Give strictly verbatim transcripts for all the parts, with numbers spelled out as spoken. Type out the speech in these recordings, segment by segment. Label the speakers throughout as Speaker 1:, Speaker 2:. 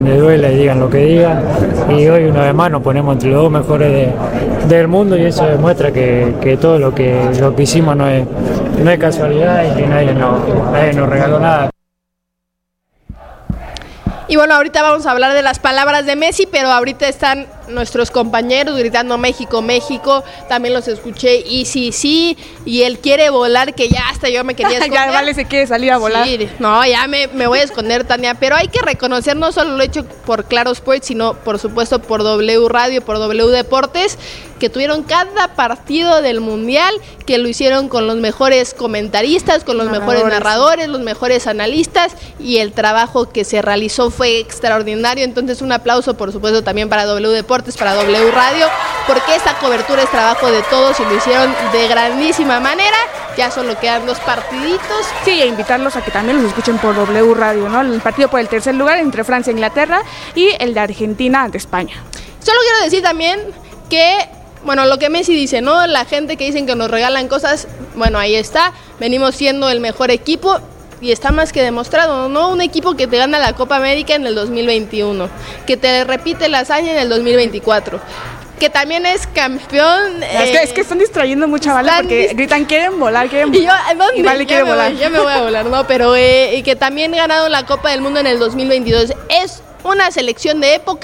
Speaker 1: Me duele, digan lo que digan, y hoy una vez más nos ponemos entre los dos mejores de, del mundo, y eso demuestra que, que todo lo que, lo que hicimos no es, no es casualidad y que nadie nos, nadie nos regaló nada.
Speaker 2: Y bueno, ahorita vamos a hablar de las palabras de Messi, pero ahorita están nuestros compañeros gritando México, México, también los escuché, y sí, sí, y él quiere volar, que ya hasta yo me quería esconder.
Speaker 3: Ya Vale se quiere salir a volar.
Speaker 2: Sí, no, ya me, me voy a esconder, Tania, pero hay que reconocer no solo lo hecho por Claro Sports, sino por supuesto por W Radio, por W Deportes, que tuvieron cada partido del Mundial, que lo hicieron con los mejores comentaristas, con los narradores. mejores narradores, los mejores analistas, y el trabajo que se realizó fue extraordinario. Entonces un aplauso por supuesto también para W Deportes, para W Radio, porque esta cobertura es trabajo de todos y lo hicieron de grandísima manera. Ya solo quedan dos partiditos.
Speaker 3: Sí, e invitarlos a que también los escuchen por W Radio, ¿no? El partido por el tercer lugar entre Francia e Inglaterra y el de Argentina ante España.
Speaker 2: Solo quiero decir también que, bueno, lo que Messi dice, ¿no? La gente que dicen que nos regalan cosas, bueno, ahí está, venimos siendo el mejor equipo y está más que demostrado, ¿no? Un equipo que te gana la Copa América en el dos mil veintiuno, que te repite la hazaña en el dos mil veinticuatro, que también es campeón.
Speaker 3: Es, eh, que, es que están distrayendo mucho a Vale porque dist- gritan, quieren volar, quieren volar.
Speaker 2: Y, yo, ¿dónde?
Speaker 3: y Vale quiere volar.
Speaker 2: Voy, ya me voy a volar, ¿no? Pero eh, y que también ganado la Copa del Mundo en el dos mil veintidós. Es una selección de época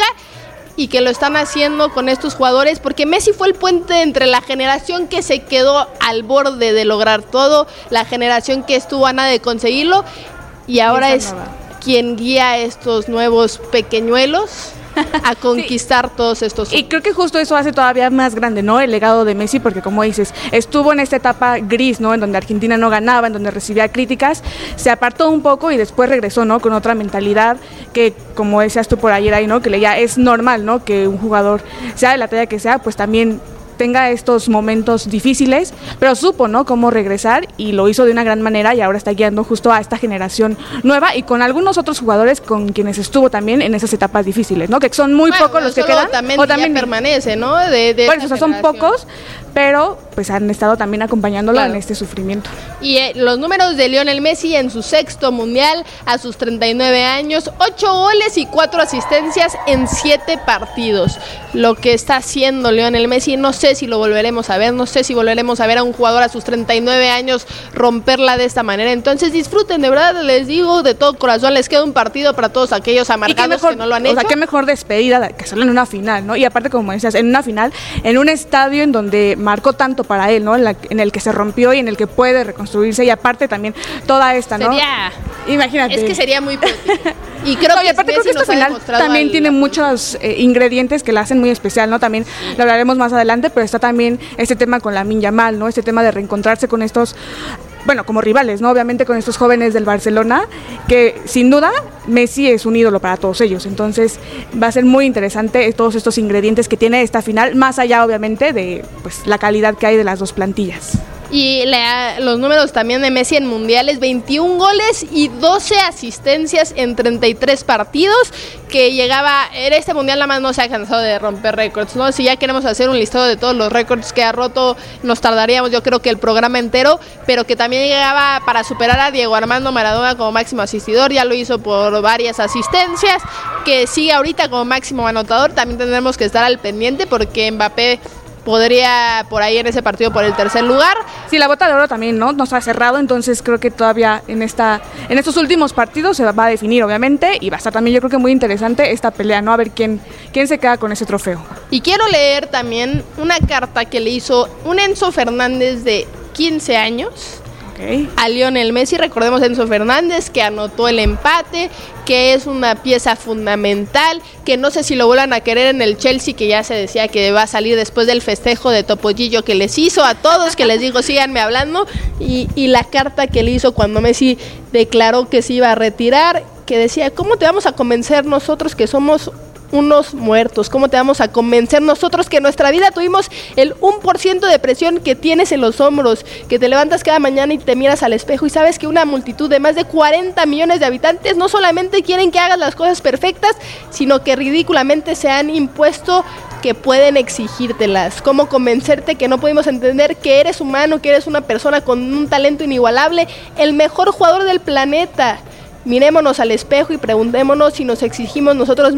Speaker 2: y que lo están haciendo con estos jugadores, porque Messi fue el puente entre la generación que se quedó al borde de lograr todo, la generación que estuvo a nada de conseguirlo, y ahora es nueva. Quien guía a estos nuevos pequeñuelos a conquistar sí. todos estos.
Speaker 3: Y creo que justo eso hace todavía más grande, ¿no? El legado de Messi, porque como dices, estuvo en esta etapa gris, ¿no? En donde Argentina no ganaba, en donde recibía críticas, se apartó un poco y después regresó, ¿no? Con otra mentalidad que, como decías tú por ayer ahí, ¿no? Que le ya es normal, ¿no? Que un jugador, sea de la talla que sea, pues también tenga estos momentos difíciles, pero supo, ¿no?, cómo regresar y lo hizo de una gran manera y ahora está guiando justo a esta generación nueva y con algunos otros jugadores con quienes estuvo también en esas etapas difíciles, ¿no?, que son muy bueno, pocos los que quedan.
Speaker 2: También o también permanece, ¿no? De, de
Speaker 3: bueno, o sea, son pocos, pero pues han estado también acompañándolo claro. en este sufrimiento.
Speaker 2: Y eh, los números de Lionel Messi en su sexto mundial a sus treinta y nueve años, ocho goles y cuatro asistencias en siete partidos. Lo que está haciendo Lionel Messi, no sé si lo volveremos a ver, no sé si volveremos a ver a un jugador a sus treinta y nueve años romperla de esta manera. Entonces disfruten, de verdad, les digo de todo corazón, les queda un partido para todos aquellos amargados mejor, que no lo han
Speaker 3: o
Speaker 2: hecho.
Speaker 3: O sea, qué mejor despedida que hacerlo en una final, ¿no? Y aparte, como decías, en una final, en un estadio en donde marcó tanto para él, ¿no? En, la, en el que se rompió y en el que puede reconstruirse y aparte también toda esta, ¿no?
Speaker 2: Sería...
Speaker 3: Imagínate.
Speaker 2: Es que sería muy poético. Y creo
Speaker 3: no,
Speaker 2: que
Speaker 3: y aparte creo que esta final también tiene muchos eh, ingredientes que la hacen muy especial, ¿no? También sí. lo hablaremos más adelante, pero está también este tema con Lamine Yamal, ¿no? Este tema de reencontrarse con estos, bueno, como rivales, ¿no? Obviamente con estos jóvenes del Barcelona, que sin duda Messi es un ídolo para todos ellos. Entonces va a ser muy interesante todos estos ingredientes que tiene esta final, más allá obviamente de pues la calidad que hay de las dos plantillas.
Speaker 2: Y la, los números también de Messi en mundiales, veintiún goles y doce asistencias en treinta y tres partidos, que llegaba, en este mundial nada más no se ha cansado de romper récords, ¿no? Si ya queremos hacer un listado de todos los récords que ha roto, nos tardaríamos yo creo que el programa entero, pero que también llegaba para superar a Diego Armando Maradona como máximo asistidor, ya lo hizo por varias asistencias, que sigue ahorita como máximo anotador, también tendremos que estar al pendiente porque Mbappé podría por ahí en ese partido por el tercer lugar.
Speaker 3: Sí, la bota de oro también, ¿no? No está cerrado, entonces creo que todavía en esta en estos últimos partidos se va a definir, obviamente, y va a estar también yo creo que muy interesante esta pelea, ¿no? A ver quién, quién se queda con ese trofeo.
Speaker 2: Y quiero leer también una carta que le hizo un Enzo Fernández de quince años. Okay. A Lionel Messi. Recordemos a Enzo Fernández que anotó el empate, que es una pieza fundamental, que no sé si lo vuelvan a querer en el Chelsea, que ya se decía que va a salir después del festejo de Topollillo que les hizo a todos, que les digo síganme hablando, y, y la carta que le hizo cuando Messi declaró que se iba a retirar, que decía, ¿cómo te vamos a convencer nosotros que somos unos muertos? ¿Cómo te vamos a convencer nosotros que en nuestra vida tuvimos el uno por ciento de presión que tienes en los hombros, que te levantas cada mañana y te miras al espejo y sabes que una multitud de más de cuarenta millones de habitantes no solamente quieren que hagas las cosas perfectas, sino que ridículamente se han impuesto que pueden exigírtelas? ¿Cómo convencerte que no pudimos entender que eres humano, que eres una persona con un talento inigualable, el mejor jugador del planeta? Mirémonos al espejo y preguntémonos si nos exigimos nosotros